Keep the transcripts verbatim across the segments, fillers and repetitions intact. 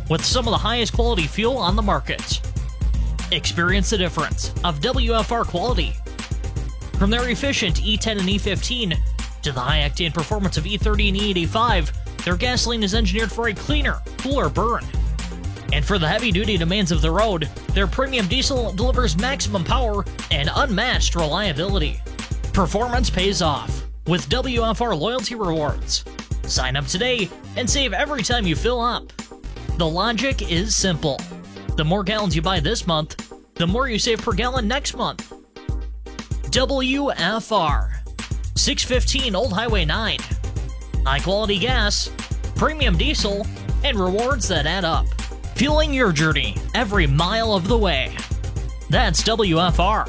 with some of the highest quality fuel on the market. Experience the difference of W F R quality. From their efficient E ten and E fifteen to the high-octane performance of E thirty and E eighty-five, their gasoline is engineered for a cleaner, cooler burn. And for the heavy-duty demands of the road, their premium diesel delivers maximum power and unmatched reliability. Performance pays off with W F R Loyalty Rewards. Sign up today and save every time you fill up. The logic is simple. The more gallons you buy this month, the more you save per gallon next month. W F R six fifteen Old Highway nine. High-quality gas, premium diesel, and rewards that add up. Fueling your journey every mile of the way. That's W F R.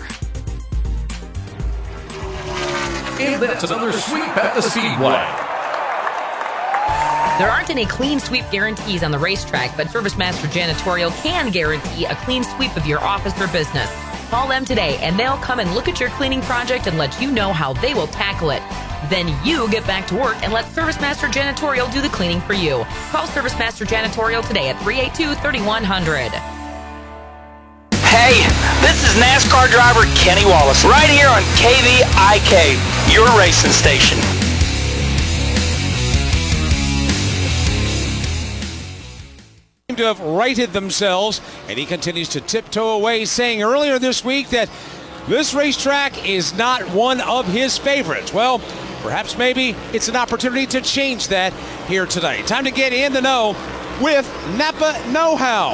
And that's another sweep at the Speedway. There aren't any clean sweep guarantees on the racetrack, but ServiceMaster Janitorial can guarantee a clean sweep of your office or business. Call them today, and they'll come and look at your cleaning project and let you know how they will tackle it. Then you get back to work and let ServiceMaster Janitorial do the cleaning for you. Call ServiceMaster Janitorial today at three eight two, three one zero zero. Hey, this is NASCAR driver Kenny Wallace, right here on K V I K, your racing station. To have righted themselves, and he continues to tiptoe away, saying earlier this week that this racetrack is not one of his favorites. Well, perhaps maybe it's an opportunity to change that here tonight. Time to get in the know with Napa Know-How.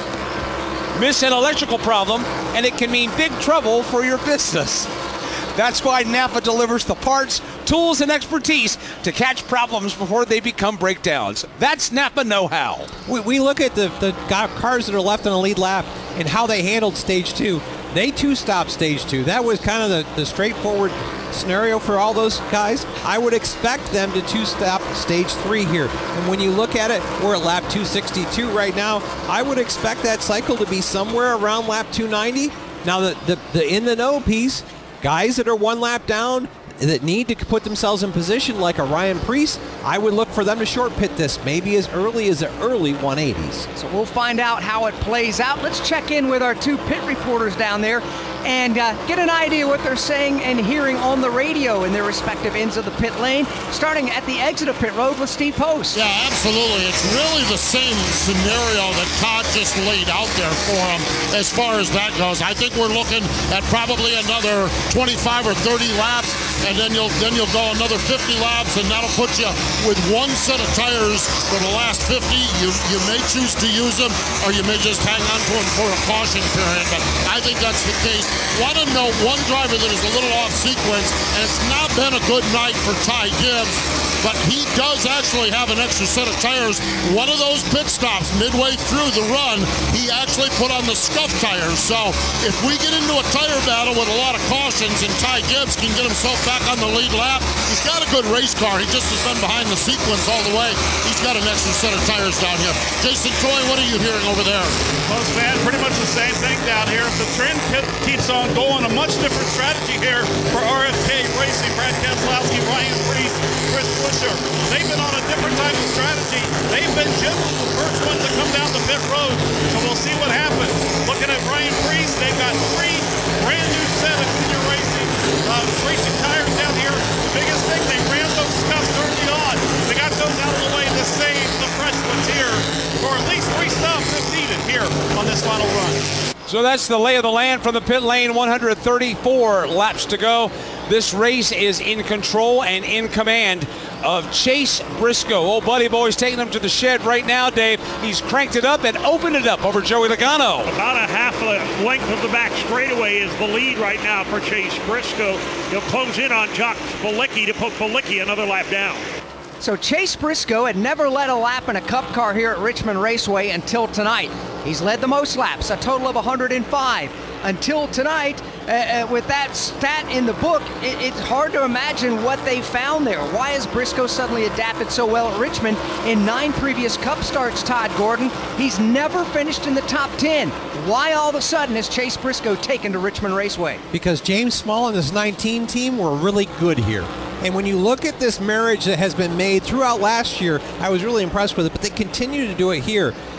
Miss an electrical problem, and it can mean big trouble for your business. That's why Napa delivers the parts, tools, and expertise to catch problems before they become breakdowns. That's Napa Know-How. We, we look at the, the cars that are left on the lead lap and how they handled stage two. They too stopped stage two. That was kind of the, the straightforward scenario for all those guys. I would expect them to two-stop stage three here. And when you look at it, we're at lap two sixty-two right now. I would expect that cycle to be somewhere around lap two ninety. Now, the, the, the in-the-know piece, guys that are one lap down that need to put themselves in position like a Ryan Preece, I would look for them to short pit this, maybe as early as the early one eighties. So we'll find out how it plays out. Let's check in with our two pit reporters down there and uh, get an idea what they're saying and hearing on the radio in their respective ends of the pit lane, starting at the exit of pit road with Steve Post. Yeah, absolutely. It's really the same scenario that Todd just laid out there for him as far as that goes. I think we're looking at probably another twenty-five or thirty laps, and then you'll then you'll go another fifty laps, and that'll put you with one set of tires for the last fifty. You you may choose to use them, or you may just hang on to them for a caution period. But I think that's the case. Want to note one driver that is a little off sequence, and it's not been a good night for Ty Gibbs, but he does actually have an extra set of tires. One of those pit stops midway through the run, he actually put on the scuff tires. So if we get into a tire battle with a lot of cautions and Ty Gibbs can get himself back on the lead lap, he's got a good race car. He just has been behind the sequence all the way. He's got an extra set of tires down here. Jason Troy, what are you hearing over there? Most man, pretty much the same thing down here. If the trend keeps on going, a much different strategy here for R F K Racing. Brad Keselowski, Ryan Preece, Chris Buescher. They've been on a different type of strategy. They've been gentle, the first ones to come down the pit road. So we'll see what happens. Looking at Ryan Preece, they've got three brand new set of junior racing uh, racing tires down here. The biggest thing, they ran those scuffs early on. They got those out of the way to save the fresh ones here for at least three stops if needed here on this final run. So that's the lay of the land from the pit lane. one hundred thirty-four laps to go. This race is in control and in command of Chase Briscoe. Old Buddy Boy's taking him to the shed right now, Dave. He's cranked it up and opened it up over Joey Logano. About a half a length of the back straightaway is the lead right now for Chase Briscoe. He'll close in on Jock Balicki to put Balicki another lap down. So Chase Briscoe had never led a lap in a Cup car here at Richmond Raceway until tonight. He's led the most laps, a total of one hundred five. Until tonight, uh, uh, with that stat in the book, it, it's hard to imagine what they found there. Why has Briscoe suddenly adapted so well at Richmond? In nine previous Cup starts, Todd Gordon, he's never finished in the top ten. Why all of a sudden is Chase Briscoe taken to Richmond Raceway? Because James Small and his nineteen team were really good here. And when you look at this marriage that has been made throughout last year, I was really impressed with it, but they continue to do it here.